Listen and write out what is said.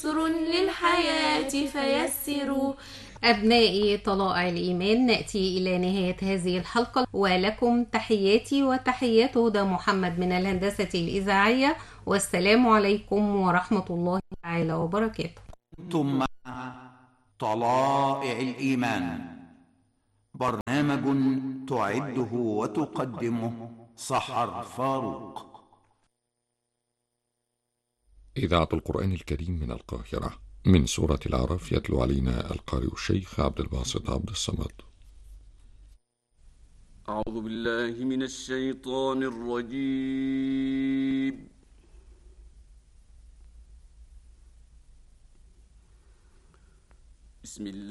يسر للحياة فيسروا. أبنائي طلائع الإيمان، نأتي إلى نهاية هذه الحلقة، ولكم تحياتي وتحيات هدى محمد من الهندسة الإذاعية، والسلام عليكم ورحمة الله تعالى وبركاته. كنتم مع طلائع الإيمان، برنامج تعده وتقدمه سحر فاروق. إذاعة القرآن الكريم من القاهرة، من سورة الأعراف، يتلو علينا القارئ الشيخ عبد الباسط عبد الصمد. أعوذ بالله من الشيطان الرجيم. بسم الله